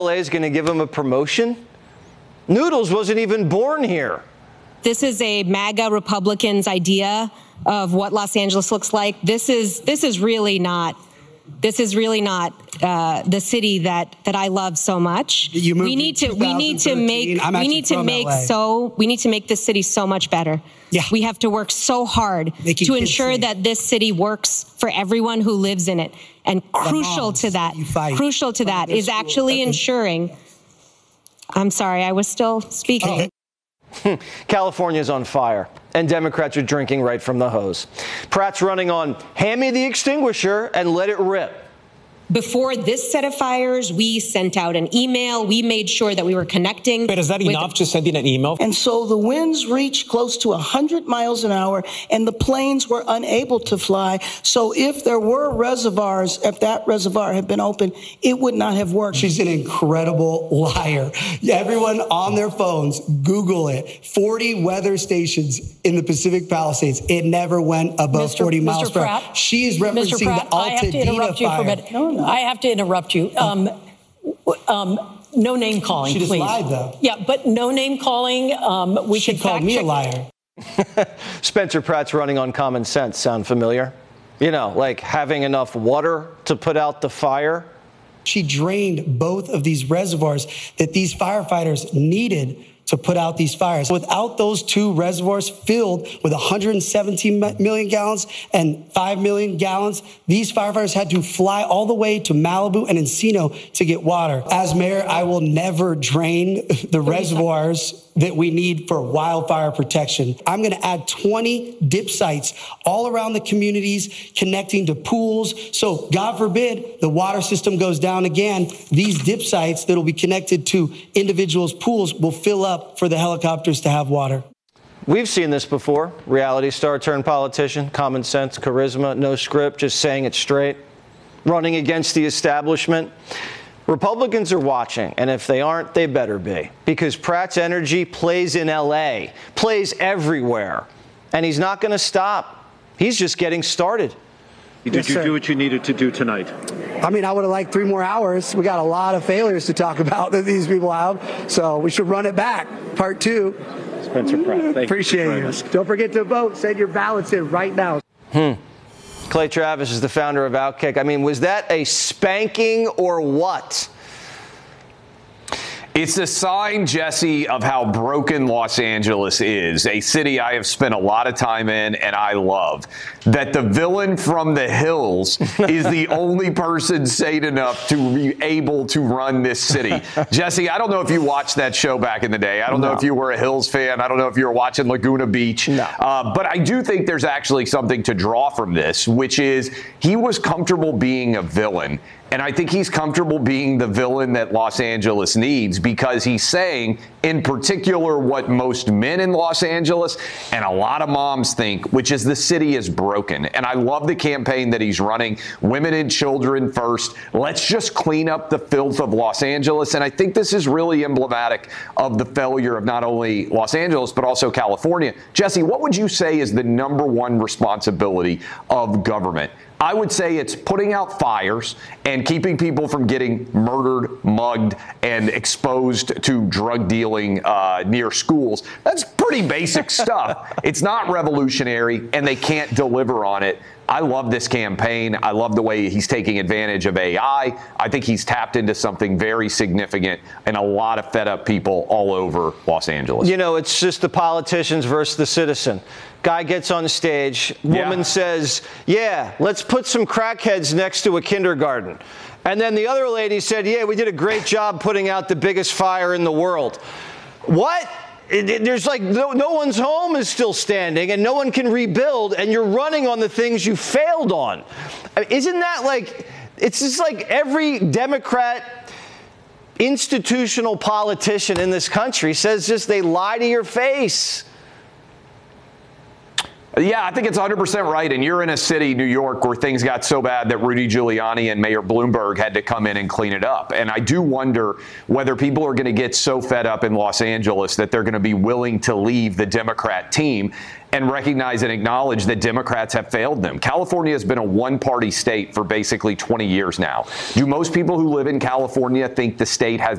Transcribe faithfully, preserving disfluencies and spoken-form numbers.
L A is going to give him a promotion? Noodles wasn't even born here. This is a MAGA Republicans' idea of what Los Angeles looks like. This is this is really not. This is really not uh, the city that that I love so much. You moved we need to we need to make I'm we need to make L A. so we need to make this city so much better. Yeah. We have to work so hard Making to kids ensure safe. that this city works for everyone who lives in it. And crucial moms to that, you fight crucial to for that their is school. actually Okay. ensuring. I'm sorry, I was still speaking. Oh. California's on fire, and Democrats are drinking right from the hose. Pratt's running on, hand me the extinguisher and let it rip. Before this set of fires, we sent out an email. We made sure that we were connecting. But is that with- enough, just sending an email? And so the winds reached close to one hundred miles an hour, and the planes were unable to fly. So if there were reservoirs, if that reservoir had been open, it would not have worked. She's an incredible liar. Everyone on their phones, Google it. forty weather stations in the Pacific Palisades. It never went above Mister forty miles Mister per hour. Pratt, She is referencing Mister Pratt, the I have to Altadena interrupt you for a fire. minute. No, no. I have to interrupt you. Um, um, no name calling, She just please. lied, though. Yeah, but no name calling. Um, we She can called fact me check. a liar. Spencer Pratt's running on common sense. Sound familiar? You know, like having enough water to put out the fire. She drained both of these reservoirs that these firefighters needed to put out these fires. Without those two reservoirs filled with one hundred seventeen million gallons and five million gallons, these firefighters had to fly all the way to Malibu and Encino to get water. As mayor, I will never drain the reservoirs that we need for wildfire protection. I'm going to add twenty dip sites all around the communities connecting to pools. So God forbid the water system goes down again. These dip sites that will be connected to individuals' pools will fill up for the helicopters to have water. We've seen this before. Reality star turned politician, common sense, charisma, no script, just saying it straight, running against the establishment. Republicans are watching, and if they aren't, they better be, because Pratt's energy plays in L A, plays everywhere, and he's not going to stop. He's just getting started. Did Yes, you sir. do what you needed to do tonight? I mean, I would have liked three more hours. We got a lot of failures to talk about that these people have, so we should run it back. Part two. Spencer Pratt, thank Appreciate you. you. Don't forget to vote. Send your ballots in right now. Hmm. Clay Travis is the founder of Outkick. I mean, was that a spanking or what? It's a sign, Jesse, of how broken Los Angeles is, a city I have spent a lot of time in and I love. That the villain from the hills is the only person sane enough to be able to run this city. Jesse, I don't know if you watched that show back in the day. I don't No. know if you were a Hills fan. I don't know if you were watching Laguna Beach. No. Uh, but I do think there's actually something to draw from this, which is he was comfortable being a villain. And I think he's comfortable being the villain that Los Angeles needs, because he's saying, in particular, what most men in Los Angeles and a lot of moms think, which is the city is broken. And I love the campaign that he's running, women and children first. Let's just clean up the filth of Los Angeles. And I think this is really emblematic of the failure of not only Los Angeles, but also California. Jesse, what would you say is the number one responsibility of government? I would say it's putting out fires and keeping people from getting murdered, mugged, and exposed to drug dealing uh, near schools. That's pretty basic stuff. It's not revolutionary, and they can't deliver on it. I love this campaign. I love the way he's taking advantage of A I. I think he's tapped into something very significant and a lot of fed up people all over Los Angeles. You know, it's just the politicians versus the citizen. Guy gets on stage, woman Yeah. says, yeah, let's put some crackheads next to a kindergarten. And then the other lady said, yeah, we did a great job putting out the biggest fire in the world. What? It, it, there's like no, no one's home is still standing and no one can rebuild, and you're running on the things you failed on. I mean, isn't that like, it's just like every Democrat institutional politician in this country says just they lie to your face. Yeah, I think it's one hundred percent right. And you're in a city, New York, where things got so bad that Rudy Giuliani and Mayor Bloomberg had to come in and clean it up. And I do wonder whether people are going to get so fed up in Los Angeles that they're going to be willing to leave the Democrat team. and recognize and acknowledge that Democrats have failed them. California has been a one-party state for basically twenty years now. Do most people who live in California think the state has